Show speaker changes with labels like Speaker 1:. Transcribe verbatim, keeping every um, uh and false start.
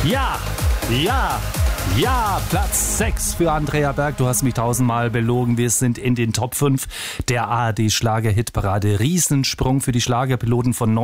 Speaker 1: Ja, ja, ja, Platz sechs für Andrea Berg. Du hast mich tausendmal belogen. Wir sind in den Top fünf der A R D Schlager-Hitparade. Riesensprung für die Schlagerpiloten von